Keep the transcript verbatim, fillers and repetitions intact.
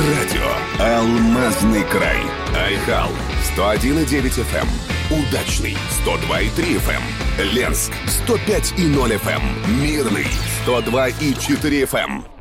Радио «Алмазный край». Айхал сто один и девять эф эм. Удачный сто два и три эф эм. Ленск сто пять и ноль эф эм. Мирный сто два и четыре эф эм.